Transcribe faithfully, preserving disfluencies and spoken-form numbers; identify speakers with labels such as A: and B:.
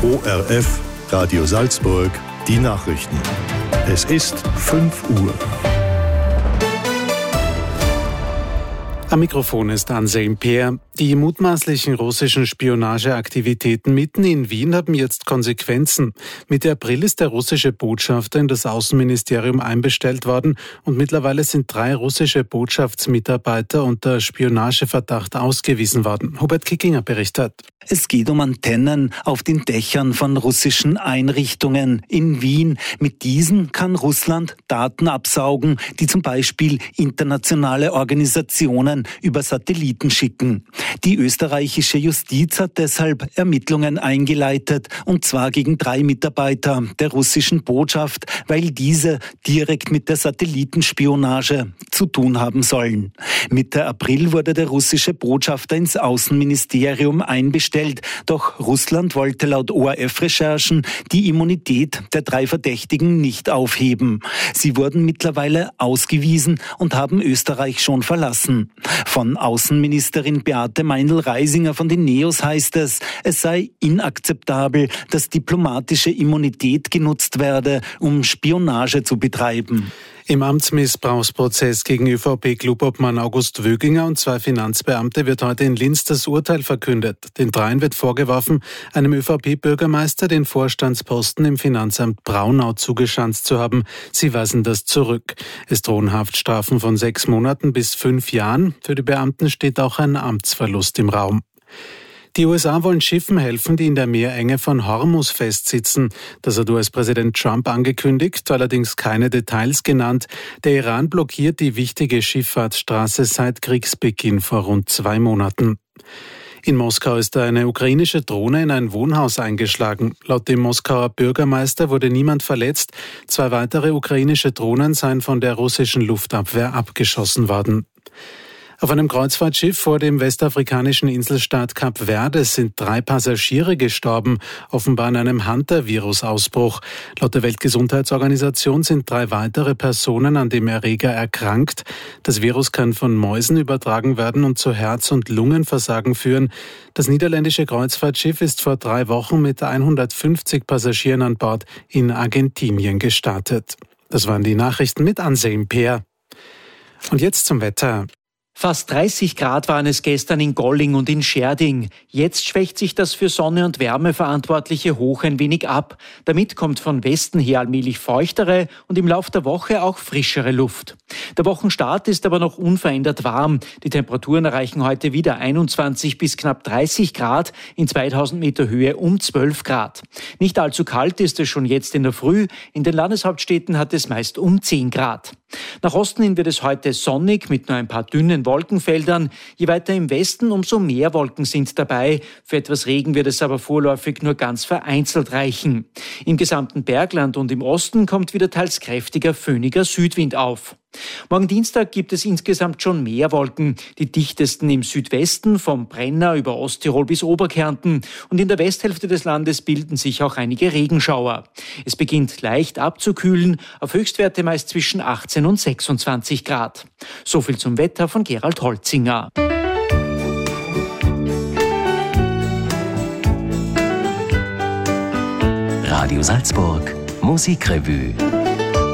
A: O R F, Radio Salzburg, die Nachrichten. Es ist fünf Uhr.
B: Am Mikrofon ist Anselm Peer. Die mutmaßlichen russischen Spionageaktivitäten mitten in Wien haben jetzt Konsequenzen. Mitte April ist der russische Botschafter in das Außenministerium einbestellt worden und mittlerweile sind drei russische Botschaftsmitarbeiter unter Spionageverdacht ausgewiesen worden. Hubert Kickinger berichtet.
C: Es geht um Antennen auf den Dächern von russischen Einrichtungen in Wien. Mit diesen kann Russland Daten absaugen, die zum Beispiel internationale Organisationen über Satelliten schicken. Die österreichische Justiz hat deshalb Ermittlungen eingeleitet, und zwar gegen drei Mitarbeiter der russischen Botschaft, weil diese direkt mit der Satellitenspionage zu tun haben sollen. Mitte April wurde der russische Botschafter ins Außenministerium einbestellt, doch Russland wollte laut O R F-Recherchen die Immunität der drei Verdächtigen nicht aufheben. Sie wurden mittlerweile ausgewiesen und haben Österreich schon verlassen. Von Außenministerin Beate Meindl-Reisinger von den Neos heißt es, es sei inakzeptabel, dass diplomatische Immunität genutzt werde, um Spionage zu betreiben.
B: Im Amtsmissbrauchsprozess gegen ÖVP-Klubobmann August Wöginger und zwei Finanzbeamte wird heute in Linz das Urteil verkündet. Den dreien wird vorgeworfen, einem ÖVP-Bürgermeister den Vorstandsposten im Finanzamt Braunau zugeschanzt zu haben. Sie weisen das zurück. Es drohen Haftstrafen von sechs Monaten bis fünf Jahren. Für die Beamten steht auch ein Amtsverlust im Raum. Die U S A wollen Schiffen helfen, die in der Meerenge von Hormuz festsitzen. Das hat U S-Präsident Trump angekündigt, allerdings keine Details genannt. Der Iran blockiert die wichtige Schifffahrtsstraße seit Kriegsbeginn vor rund zwei Monaten. In Moskau ist eine ukrainische Drohne in ein Wohnhaus eingeschlagen. Laut dem Moskauer Bürgermeister wurde niemand verletzt. Zwei weitere ukrainische Drohnen seien von der russischen Luftabwehr abgeschossen worden. Auf einem Kreuzfahrtschiff vor dem westafrikanischen Inselstaat Kap Verde sind drei Passagiere gestorben, offenbar an einem Hunter-Virus-Ausbruch. Laut der Weltgesundheitsorganisation sind drei weitere Personen an dem Erreger erkrankt. Das Virus kann von Mäusen übertragen werden und zu Herz- und Lungenversagen führen. Das niederländische Kreuzfahrtschiff ist vor drei Wochen mit hundertfünfzig Passagieren an Bord in Argentinien gestartet. Das waren die Nachrichten mit Anselm Peer. Und jetzt zum Wetter.
D: Fast dreißig Grad waren es gestern in Golling und in Schärding. Jetzt schwächt sich das für Sonne und Wärme verantwortliche Hoch ein wenig ab. Damit kommt von Westen her allmählich feuchtere und im Lauf der Woche auch frischere Luft. Der Wochenstart ist aber noch unverändert warm. Die Temperaturen erreichen heute wieder einundzwanzig bis knapp dreißig Grad, in zweitausend Meter Höhe um zwölf Grad. Nicht allzu kalt ist es schon jetzt in der Früh. In den Landeshauptstädten hat es meist um zehn Grad. Nach Osten hin wird es heute sonnig mit nur ein paar dünnen Wolkenfeldern. Je weiter im Westen, umso mehr Wolken sind dabei. Für etwas Regen wird es aber vorläufig nur ganz vereinzelt reichen. Im gesamten Bergland und im Osten kommt wieder teils kräftiger, föhniger Südwind auf. Morgen Dienstag gibt es insgesamt schon mehr Wolken, die dichtesten im Südwesten, vom Brenner über Osttirol bis Oberkärnten, und in der Westhälfte des Landes bilden sich auch einige Regenschauer. Es beginnt leicht abzukühlen, auf Höchstwerte meist zwischen achtzehn und sechsundzwanzig Grad. So viel zum Wetter von Gerald Holzinger.
E: Radio Salzburg, Musikrevue.